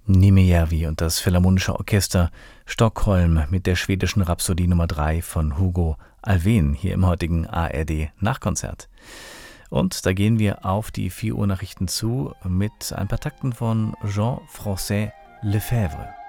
Nimijärvi und das Philharmonische Orchester Stockholm mit der schwedischen Rhapsodie Nummer 3 von Hugo Alfvén hier im heutigen ARD Nachkonzert. Und da gehen wir auf die 4 Uhr Nachrichten zu mit ein paar Takten von Jean-François Lefebvre.